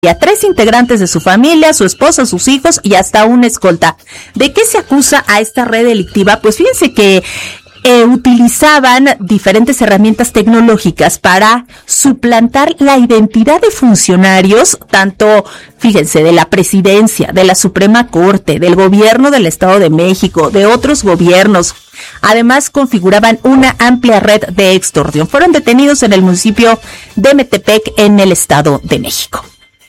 a 3 integrantes de su familia, su esposa, sus hijos y hasta una escolta. ¿De qué se acusa a esta red delictiva? Pues fíjense que utilizaban diferentes herramientas tecnológicas para suplantar la identidad de funcionarios, tanto, fíjense, de la presidencia, de la Suprema Corte, del gobierno del Estado de México, de otros gobiernos. Además, configuraban una amplia red de extorsión. Fueron detenidos en el municipio de Metepec, en el Estado de México.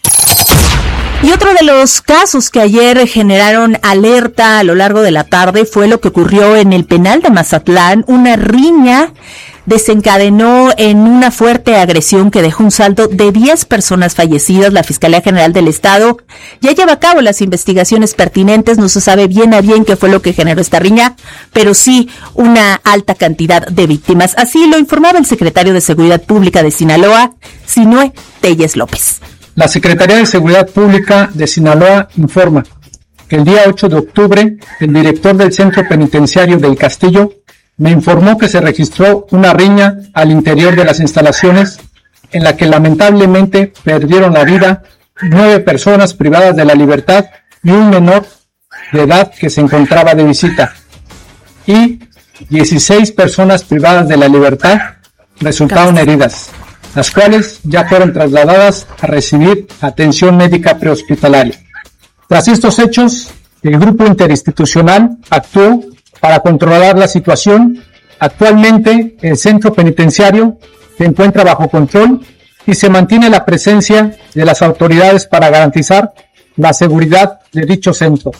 Y otro de los casos que ayer generaron alerta a lo largo de la tarde fue lo que ocurrió en el penal de Mazatlán. Una riña desencadenó en una fuerte agresión que dejó un saldo de 10 personas fallecidas. La Fiscalía General del Estado ya lleva a cabo las investigaciones pertinentes. No se sabe bien a bien qué fue lo que generó esta riña, pero sí una alta cantidad de víctimas. Así lo informaba el secretario de Seguridad Pública de Sinaloa, Sinue Telles López. La Secretaría de Seguridad Pública de Sinaloa informa que el día 8 de octubre, el director del Centro Penitenciario del Castillo me informó que se registró una riña al interior de las instalaciones en la que lamentablemente perdieron la vida 9 personas privadas de la libertad y un menor de edad que se encontraba de visita, y 16 personas privadas de la libertad resultaron heridas, las cuales ya fueron trasladadas a recibir atención médica prehospitalaria. Tras estos hechos, el grupo interinstitucional actuó para controlar la situación. Actualmente, el centro penitenciario se encuentra bajo control y se mantiene la presencia de las autoridades para garantizar la seguridad de dicho centro.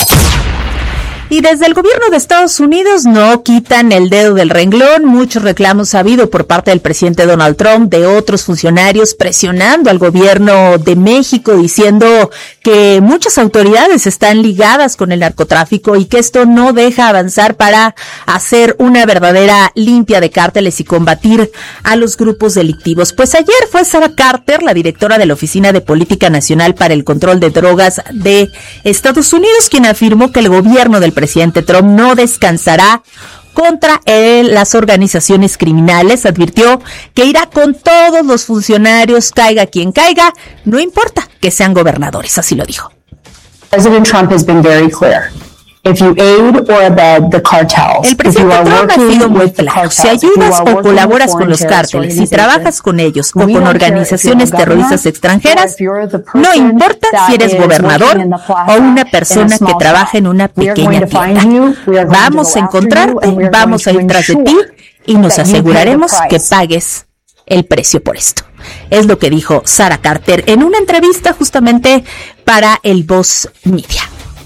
Y desde el gobierno de Estados Unidos no quitan el dedo del renglón. Muchos reclamos ha habido por parte del presidente Donald Trump, de otros funcionarios presionando al gobierno de México, diciendo que muchas autoridades están ligadas con el narcotráfico y que esto no deja avanzar para hacer una verdadera limpia de cárteles y combatir a los grupos delictivos. Pues ayer fue Sara Carter, la directora de la Oficina de Política Nacional para el Control de Drogas de Estados Unidos, quien afirmó que el gobierno del presidente Trump no descansará contra las organizaciones criminales. Advirtió que irá con todos los funcionarios, caiga quien caiga, no importa que sean gobernadores, así lo dijo. President Trump has been very clear. If you aid or abet the cartels, el presidente Trump ha sido muy claro. Si ayudas o colaboras con los cárteles, si trabajas con ellos o con organizaciones terroristas extranjeras, no importa si eres gobernador o una persona que trabaja en una pequeña tienda. Vamos a encontrarte, vamos a ir tras de ti y nos aseguraremos que pagues el precio por esto. Es lo que dijo Sara Carter en una entrevista justamente para el Voz Media.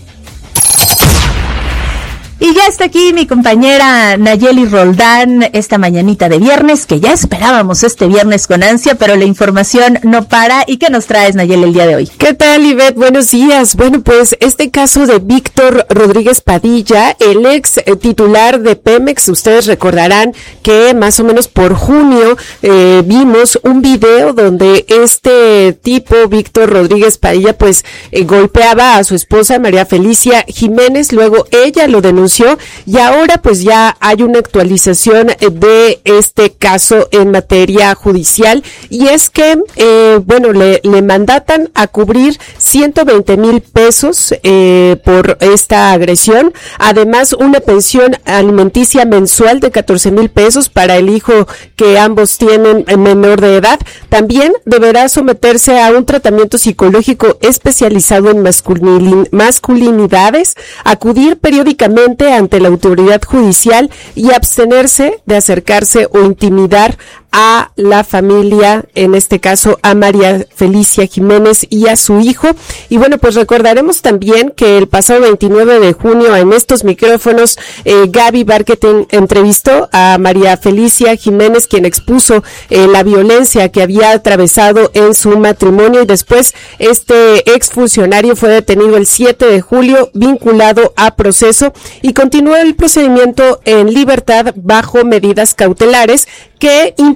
Y ya está aquí mi compañera Nayeli Roldán esta mañanita de viernes, que ya esperábamos este viernes con ansia, pero la información no para. ¿Y qué nos traes, Nayeli, el día de hoy? ¿Qué tal, Ivette? Buenos días. Bueno, pues este caso de Víctor Rodríguez Padilla, el ex titular de Pemex, ustedes recordarán que más o menos por junio vimos un video donde este tipo, Víctor Rodríguez Padilla, pues golpeaba a su esposa María Felicia Jiménez, luego ella lo denunció y ahora pues ya hay una actualización de este caso en materia judicial, y es que le mandatan a cubrir 120,000 pesos por esta agresión, además una pensión alimenticia mensual de 14,000 pesos para el hijo que ambos tienen menor de edad. También deberá someterse a un tratamiento psicológico especializado en masculinidades, acudir periódicamente ante la autoridad judicial y abstenerse de acercarse o intimidar a la familia, en este caso a María Felicia Jiménez y a su hijo. Y bueno, pues recordaremos también que el pasado 29 de junio en estos micrófonos Gaby Barquetín entrevistó a María Felicia Jiménez, quien expuso la violencia que había atravesado en su matrimonio, y después este exfuncionario fue detenido el 7 de julio, vinculado a proceso, y continuó el procedimiento en libertad bajo medidas cautelares que implican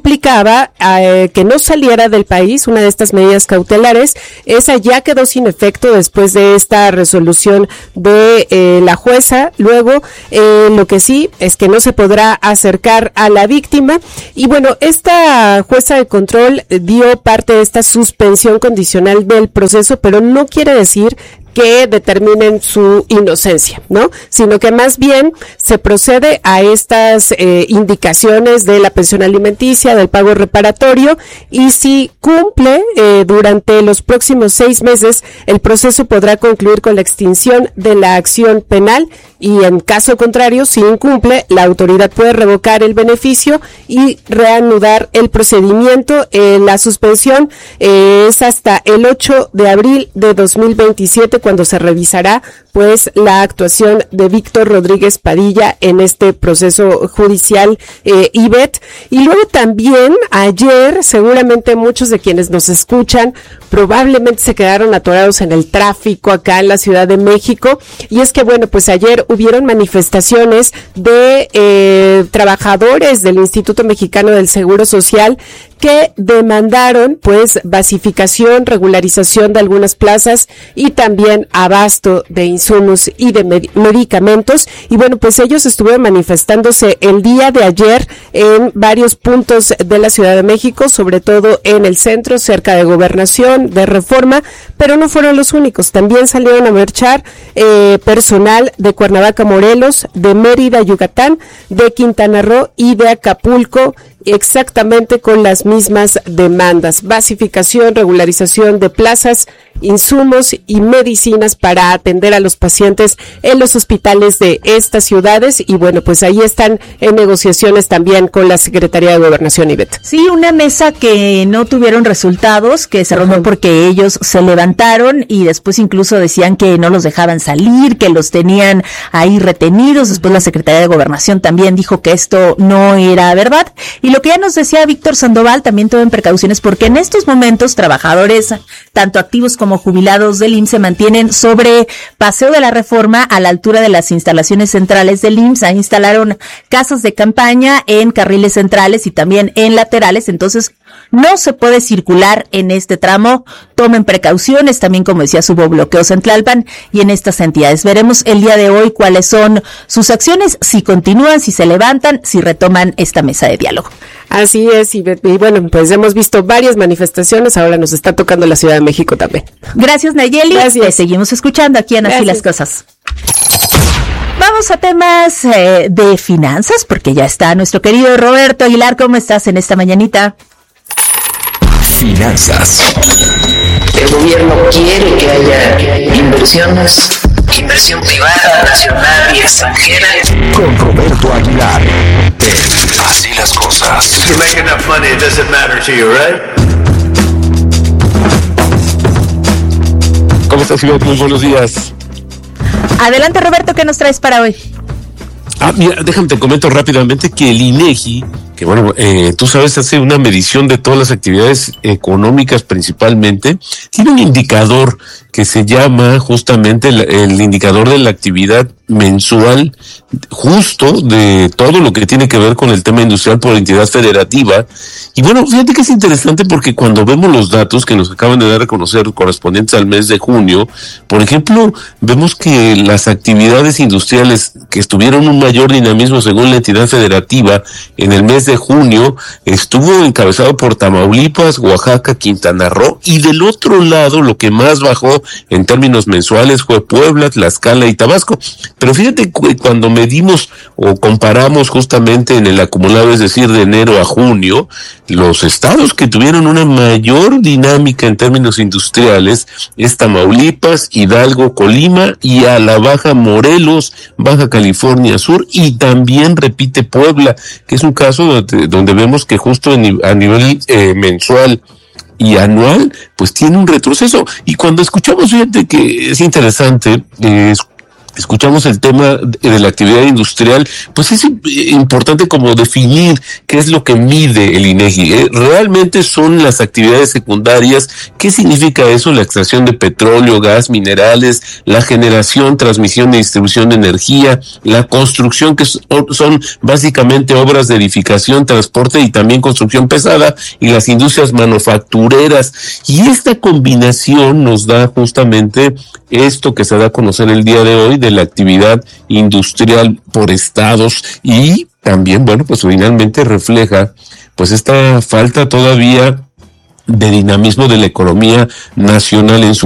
implicaba que no saliera del país. Una de estas medidas cautelares, esa ya quedó sin efecto después de esta resolución de la jueza. Luego, lo que sí es que no se podrá acercar a la víctima. Y bueno, esta jueza de control dio parte de esta suspensión condicional del proceso, pero no quiere decir que determinen su inocencia, ¿no? Sino que más bien se procede a estas indicaciones de la pensión alimenticia, del pago reparatorio, y si cumple durante los próximos 6 meses, el proceso podrá concluir con la extinción de la acción penal, y en caso contrario, si incumple, la autoridad puede revocar el beneficio y reanudar el procedimiento. La suspensión es hasta el 8 de abril de 2027, cuando se revisará pues la actuación de Víctor Rodríguez Padilla en este proceso judicial, Ivette. Y luego también ayer, seguramente muchos de quienes nos escuchan probablemente se quedaron atorados en el tráfico acá en la Ciudad de México, y es que bueno, pues ayer hubieron manifestaciones de trabajadores del Instituto Mexicano del Seguro Social que demandaron pues basificación, regularización de algunas plazas y también abasto de insumos y de medicamentos. Y bueno, pues ellos estuvieron manifestándose el día de ayer en varios puntos de la Ciudad de México, sobre todo en el centro, cerca de Gobernación, de Reforma, pero no fueron los únicos. También salieron a marchar personal de Cuernavaca, Morelos, de Mérida, Yucatán, de Quintana Roo y de Acapulco, exactamente con las mismas demandas: basificación, regularización de plazas, insumos y medicinas para atender a los pacientes en los hospitales de estas ciudades. Y bueno, pues ahí están en negociaciones también con la Secretaría de Gobernación, Ivette. Sí, una mesa que no tuvieron resultados, que se rompió porque ellos se levantaron y después incluso decían que no los dejaban salir, que los tenían ahí retenidos. Después la Secretaría de Gobernación también dijo que esto no era verdad. Y lo que ya nos decía Víctor Sandoval, también tomen precauciones porque en estos momentos trabajadores, tanto activos como jubilados del IMSS, se mantienen sobre Paseo de la Reforma, a la altura de las instalaciones centrales del IMSS. Ahí instalaron casas de campaña en carriles centrales y también en laterales, entonces no se puede circular en este tramo. Tomen precauciones. También, como decía, hubo bloqueos en Tlalpan y en estas entidades. Veremos el día de hoy cuáles son sus acciones, si continúan, si se levantan, si retoman esta mesa de diálogo. Así es, y bueno, pues hemos visto varias manifestaciones, ahora nos está tocando la Ciudad de México también. Gracias, Nayeli. Gracias. Te seguimos escuchando aquí en Así las Cosas. Vamos a temas de finanzas, porque ya está nuestro querido Roberto Aguilar. ¿Cómo estás en esta mañanita? Finanzas. El gobierno quiere que haya inversiones, inversión privada, nacional y extranjera. Con Roberto Aguilar. Así las cosas. You make enough money, it doesn't matter to you, right? ¿Cómo estás, Ivette? Muy buenos días. Adelante, Roberto, ¿qué nos traes para hoy? Mira, déjame te comento rápidamente que el INEGI, que bueno, tú sabes, hace una medición de todas las actividades económicas principalmente, tiene un indicador que se llama justamente el indicador de la actividad mensual, justo de todo lo que tiene que ver con el tema industrial por entidad federativa. Y bueno, fíjate que es interesante porque cuando vemos los datos que nos acaban de dar a conocer correspondientes al mes de junio, por ejemplo, vemos que las actividades industriales que estuvieron un mayor dinamismo según la entidad federativa en el mes de junio estuvo encabezado por Tamaulipas, Oaxaca, Quintana Roo, y del otro lado lo que más bajó en términos mensuales fue Puebla, Tlaxcala y Tabasco. Pero fíjate que cuando medimos o comparamos justamente en el acumulado, es decir, de enero a junio, los estados que tuvieron una mayor dinámica en términos industriales es Tamaulipas, Hidalgo, Colima, y a la baja Morelos, Baja California Sur, y también repite Puebla, que es un caso donde vemos que justo a nivel mensual y anual, pues tiene un retroceso. Y cuando escuchamos, fíjate que es interesante escuchamos el tema de la actividad industrial, pues es importante como definir qué es lo que mide el INEGI. Realmente son las actividades secundarias. ¿Qué significa eso? La extracción de petróleo, gas, minerales, la generación, transmisión y distribución de energía, la construcción, que son básicamente obras de edificación, transporte y también construcción pesada, y las industrias manufactureras. Y esta combinación nos da justamente esto que se da a conocer el día de hoy de la actividad industrial por estados, y también, bueno, pues finalmente refleja pues esta falta todavía de dinamismo de la economía nacional en su